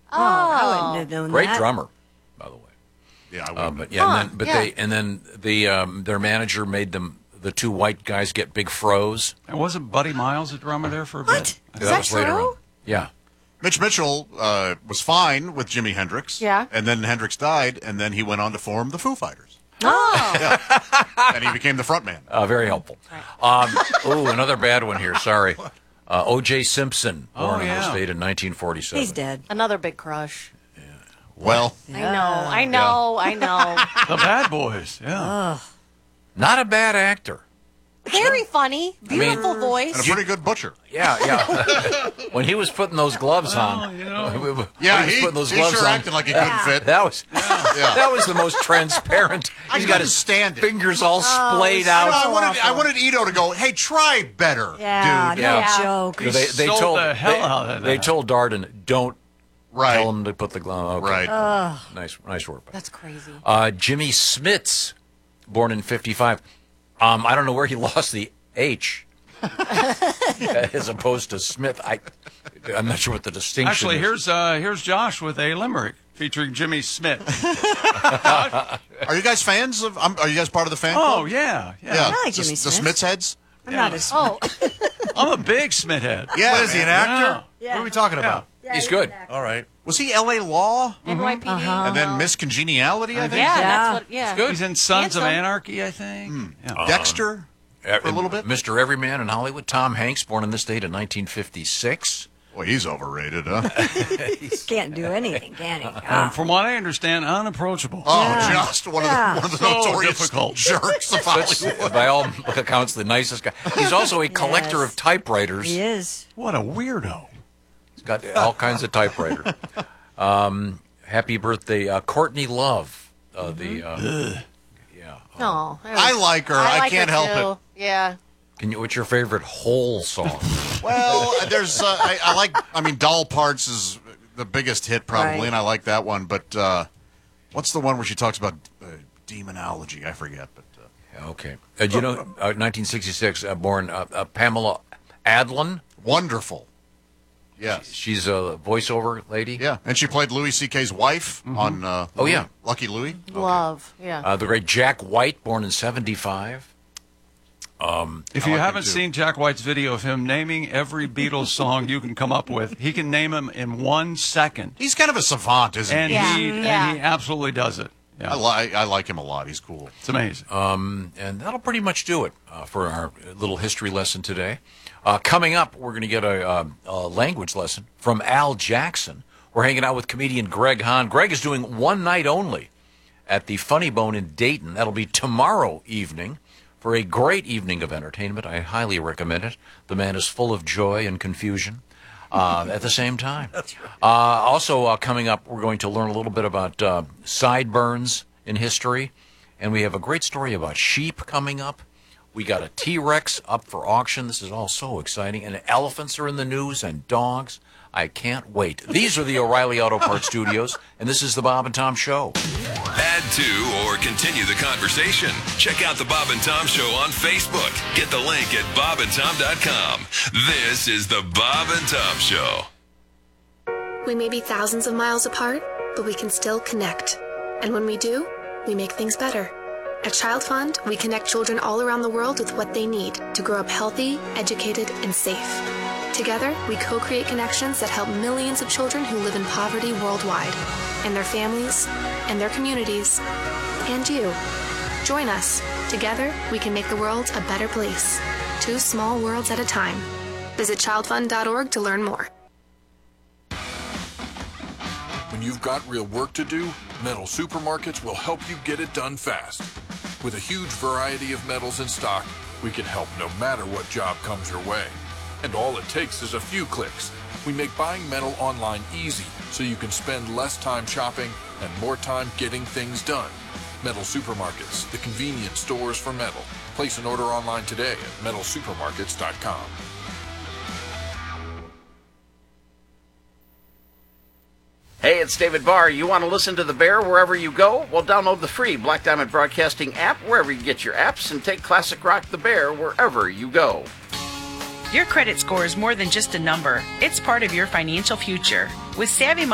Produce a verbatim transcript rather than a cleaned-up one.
Oh, I wouldn't have known Great that. drummer, by the way. Yeah, I Uh, would. but yeah, Huh, and then, but yeah. they and then the um, their manager made them the two white guys get big froze. And wasn't Buddy Miles a drummer there for a bit? What? Is that that was later true? on. Yeah. Mitch Mitchell uh, was fine with Jimi Hendrix. Yeah. And then Hendrix died, and then he went on to form the Foo Fighters. Oh. And he became the frontman. Uh, very helpful. Um, ooh, another bad one here. Sorry. Uh, O J. Simpson, born Oh, in yeah. the state in nineteen forty-seven. He's dead. Another big crush. Well, I know, I know, I know. The Bad Boys, yeah. Not a bad actor. Very funny, beautiful and a voice. pretty good butcher. Yeah, yeah. When he was putting those gloves on, Oh, you know. Yeah, when he was he, putting those he gloves sure on, acted like he couldn't fit. that was Yeah. that was the most transparent. I He's got couldn't his stand it. fingers all splayed I, out. know, I wanted, I wanted Ito to go, hey, try better, Yeah, dude. no Yeah. joke. He They, they sold told the hell they, out of they that. told Darden, don't Right. tell him to put the glove. Okay. Right. Nice, nice work. That's crazy. Uh, Jimmy Smits, born in fifty-five. Um, I don't know where he lost the H, as opposed to Smith. I, I'm not sure what the distinction Actually, is. here's uh, here's Josh with a limerick featuring Jimmy Smith. Are you guys fans of, um, are you guys part of the fan club? Oh, yeah, yeah. Yeah. I like the, Jimmy the Smith. Smiths heads? I'm not a Oh, I'm a big Smith head. Yeah. What is he, an man. actor? Yeah. What are we talking about? He's good. All right. Was he L A Law? N Y P D. And then Miss Congeniality, I think? Yeah, Yeah. that's what. Yeah, good. He's in Sons of Handsome. Anarchy, I think. Yeah. Dexter? Uh, For a little bit? Mister Everyman in Hollywood, Tom Hanks, born in this state in nineteen fifty-six. Boy, he's overrated, huh? Can't do anything, can he? Um, Ah. from what I understand, unapproachable. Oh, Yeah. just one of the, Yeah. one of the So notorious difficult. jerks of Hollywood. By all accounts, the nicest guy. He's also a collector Yes. of typewriters. He is. What a weirdo. He's got all kinds of typewriters. Um, happy birthday, uh, Courtney Love. Uh, the uh, yeah. No, I like her. I, like can't her help too. Yeah. Can you? What's your favorite whole song? it. Well, there's, uh, I, I like, I mean, Doll Parts is the biggest hit probably, Right. and I like that one. But uh, what's the one where she talks about uh, demonology? I forget. But uh, Okay. Uh, you know, uh, nineteen sixty-six, uh, born uh, uh, Pamela Adlon. wonderful. Yes. She's a voiceover lady. Yeah, and she played Louis C K's wife on uh, Oh, yeah. Lucky Louie. Love. Yeah. Uh, the great Jack White, born in seventy-five. If I you like him haven't too. seen Jack White's video of him naming every Beatles song you can come up with, he can name them in one second. He's kind of a savant, isn't And he? Yeah. he Yeah. and he absolutely does it. Yeah. I, li- I like him a lot. He's cool. It's amazing. Um, and that'll pretty much do it uh, for our little history lesson today. Uh, coming up, we're going to get a, uh, a language lesson from Al Jackson. We're hanging out with comedian Greg Hahn. Greg is doing one night only at the Funny Bone in Dayton. That'll be tomorrow evening for a great evening of entertainment. I highly recommend it. The man is full of joy and confusion uh, at the same time. Uh, also, uh, coming up, we're going to learn a little bit about uh, sideburns in history. And we have a great story about sheep coming up. We got a T-Rex up for auction. This is all so exciting. And elephants are in the news and dogs. I can't wait. These are the O'Reilly Auto Parts Studios, and this is the Bob and Tom Show. Add to or continue the conversation. Check out the Bob and Tom Show on Facebook. Get the link at bob and tom dot com. This is the Bob and Tom Show. We may be thousands of miles apart, but we can still connect. And when we do, we make things better. At Child Fund, we connect children all around the world with what they need to grow up healthy, educated, and safe. Together, we co-create connections that help millions of children who live in poverty worldwide, and their families, and their communities, and you. Join us. Together, we can make the world a better place. Two small worlds at a time. Visit child fund dot org to learn more. When you've got real work to do, Metal Supermarkets will help you get it done fast. With a huge variety of metals in stock, we can help no matter what job comes your way. And all it takes is a few clicks. We make buying metal online easy so you can spend less time shopping and more time getting things done. Metal Supermarkets, the convenient stores for metal. Place an order online today at metal supermarkets dot com. Hey, it's David Barr. You want to listen to The Bear wherever you go? Well, download the free Black Diamond Broadcasting app wherever you get your apps and take Classic Rock The Bear wherever you go. Your credit score is more than just a number. It's part of your financial future. With Savvy